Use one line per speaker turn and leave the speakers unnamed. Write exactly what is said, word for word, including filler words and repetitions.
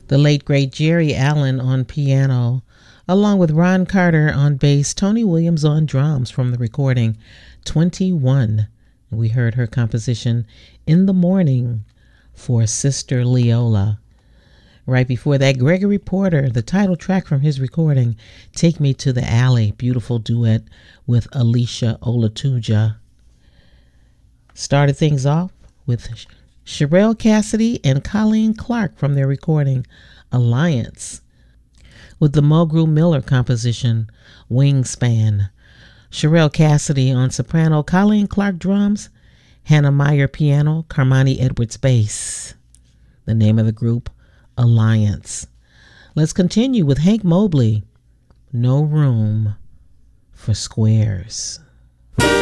The late great Jerry Allen on piano, along with Ron Carter on bass, Tony Williams on drums from the recording twenty-one. We heard her composition In the Morning for Sister Leola. Right before that, Gregory Porter, the title track from his recording, Take Me to the Alley, beautiful duet with Alicia Olatuja. Started things off with Sherelle Cassidy and Colleen Clark from their recording Alliance, with the Mulgrew Miller composition Wingspan. Sherelle Cassidy on soprano, Colleen Clark drums, Hannah Meyer piano, Carmani Edwards bass. The name of the group, Alliance. Let's continue with Hank Mobley, No Room for Squares.